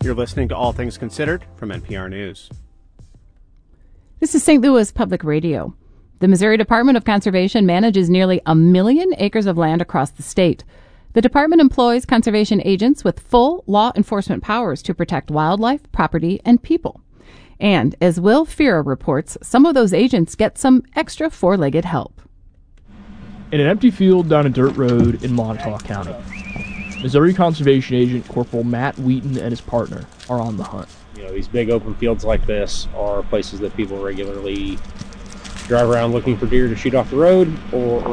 You're listening to All Things Considered from NPR News. This is St. Louis Public Radio. The Missouri Department of Conservation manages nearly 1 million acres of land across the state. The department employs conservation agents with full law enforcement powers to protect wildlife, property, and people. And as Will Fear reports, some of those agents get some extra four-legged help. In an empty field down a dirt road in Montauk County, Missouri Conservation Agent Corporal Matt Wheaton and his partner are on the hunt. You know, these big open fields like this are places that people regularly drive around looking for deer to shoot off the road or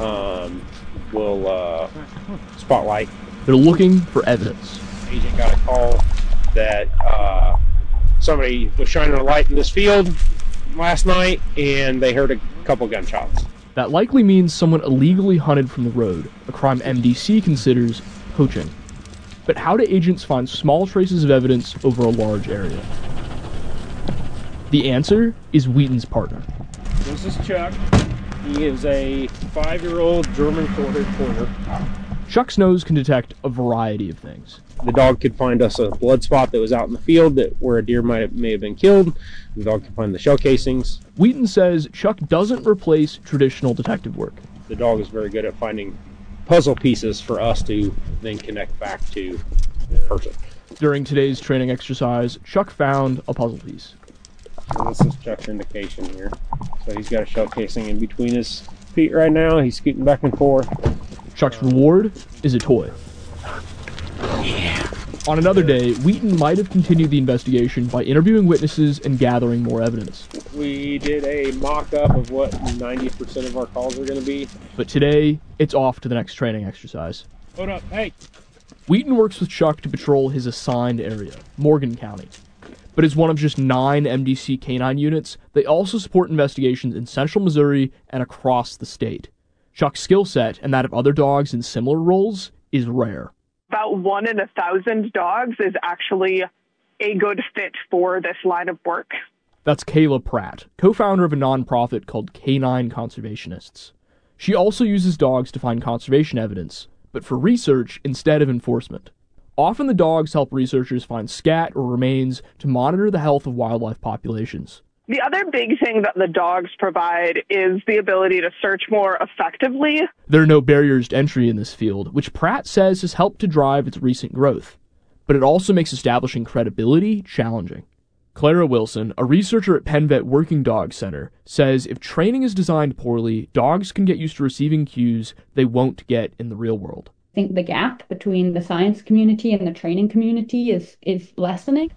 will spotlight. They're looking for evidence. Agent got a call that somebody was shining a light in this field last night and they heard a couple gunshots. That likely means someone illegally hunted from the road, a crime MDC considers poaching. But how do agents find small traces of evidence over a large area? The answer is Wheaton's partner. This is Chuck. He is a 5-year-old German Short-haired pointer. Chuck's nose can detect a variety of things. The dog could find us a blood spot that was out in the field where a deer may have been killed. The dog could find the shell casings. Wheaton says Chuck doesn't replace traditional detective work. The dog is very good at finding puzzle pieces for us to then connect back to the person. During today's training exercise, Chuck found a puzzle piece. So this is Chuck's indication here. So he's got a shell casing in between his feet right now. He's scooting back and forth. Chuck's reward is a toy. On another day, Wheaton might have continued the investigation by interviewing witnesses and gathering more evidence. We did a mock-up of what 90% of our calls are going to be. But today, it's off to the next training exercise. Hold up, hey! Wheaton works with Chuck to patrol his assigned area, Morgan County. But as one of just 9 MDC canine units, they also support investigations in central Missouri and across the state. Chuck's skill set, and that of other dogs in similar roles, is rare. About 1 in 1,000 dogs is actually a good fit for this line of work. That's Kayla Pratt, co-founder of a nonprofit called Canine Conservationists. She also uses dogs to find conservation evidence, but for research instead of enforcement. Often the dogs help researchers find scat or remains to monitor the health of wildlife populations. The other big thing that the dogs provide is the ability to search more effectively. There are no barriers to entry in this field, which Pratt says has helped to drive its recent growth. But it also makes establishing credibility challenging. Clara Wilson, a researcher at PennVet Working Dog Center, says if training is designed poorly, dogs can get used to receiving cues they won't get in the real world. I think the gap between the science community and the training community is lessening.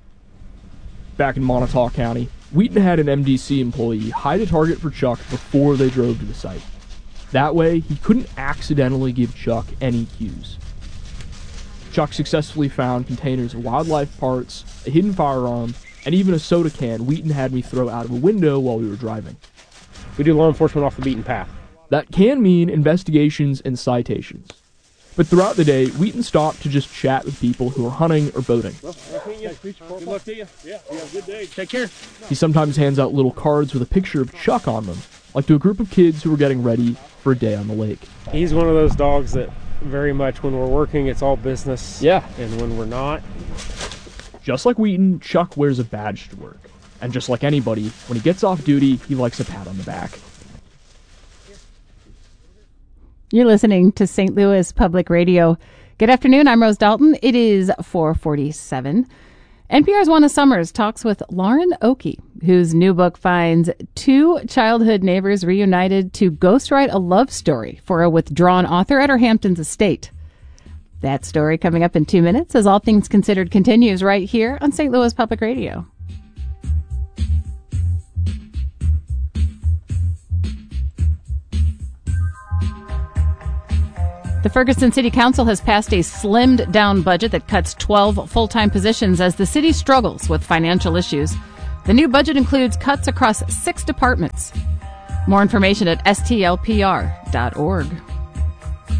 Back in Montauk County, Wheaton had an MDC employee hide a target for Chuck before they drove to the site. That way, he couldn't accidentally give Chuck any cues. Chuck successfully found containers of wildlife parts, a hidden firearm, and even a soda can Wheaton had me throw out of a window while we were driving. We do law enforcement off the beaten path. That can mean investigations and citations. But throughout the day, Wheaton stopped to just chat with people who were hunting or boating. Well, good luck to you. Yeah, you have a good day. Take care. He sometimes hands out little cards with a picture of Chuck on them, like to a group of kids who were getting ready for a day on the lake. He's one of those dogs that very much when we're working, it's all business. Yeah. And when we're not. Just like Wheaton, Chuck wears a badge to work. And just like anybody, when he gets off duty, he likes a pat on the back. You're listening to St. Louis Public Radio. Good afternoon. I'm Rose Dalton. It is 4:47. NPR's Juana Summers talks with Lauren Oakey, whose new book finds 2 childhood neighbors reunited to ghostwrite a love story for a withdrawn author at her Hamptons estate. That story coming up in 2 minutes as All Things Considered continues right here on St. Louis Public Radio. The Ferguson City Council has passed a slimmed-down budget that cuts 12 full-time positions as the city struggles with financial issues. The new budget includes cuts across 6 departments. More information at stlpr.org.